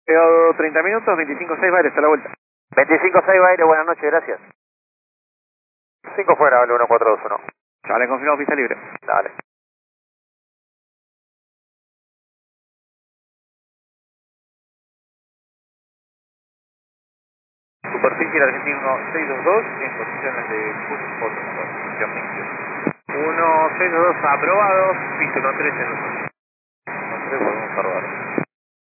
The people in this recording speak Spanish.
Quedó 30 minutos, 25-6 Baile, hasta la vuelta. 25-6 Baile, buenas noches, gracias. 5 fuera, vale, 1421. Dale, confirmado pista libre. Dale. Superficie argentino 622 en condiciones de push foto, posición 21. 1622 aprobado, pista 13 en uso. 13 podemos cargar.